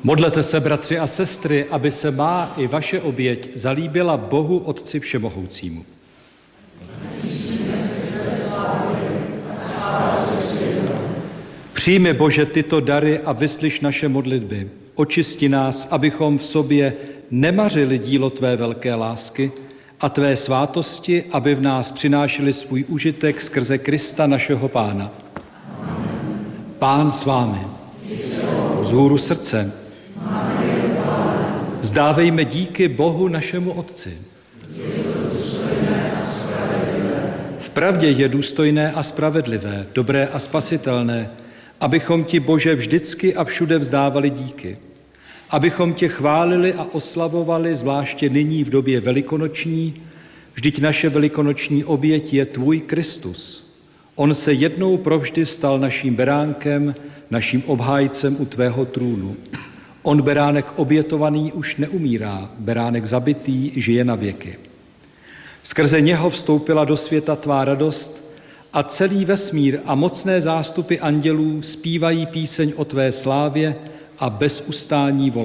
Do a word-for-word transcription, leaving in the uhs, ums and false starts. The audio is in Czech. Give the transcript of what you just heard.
Modlete se, bratři a sestry, aby se má i vaše oběť zalíbila Bohu Otci Všemohoucímu. Přijmi, Bože, tyto dary a vyslyš naše modlitby. Očisti nás, abychom v sobě nemařili dílo tvé velké lásky a tvé svátosti, aby v nás přinášeli svůj užitek skrze Krista našeho Pána. Pán s vámi. Vzhůru srdce. Vzdávejme díky Bohu našemu Otci. V pravdě je důstojné a spravedlivé, dobré a spasitelné, abychom ti, Bože, vždycky a všude vzdávali díky. Abychom tě chválili a oslavovali, zvláště nyní v době velikonoční, vždyť naše velikonoční oběť je tvůj Kristus. On se jednou provždy stal naším beránkem, naším obhájcem u tvého trůnu. On, beránek obětovaný, už neumírá, beránek zabitý žije na věky. Skrze něho vstoupila do světa tvá radost a celý vesmír a mocné zástupy andělů zpívají píseň o tvé slávě a bez ustání volají.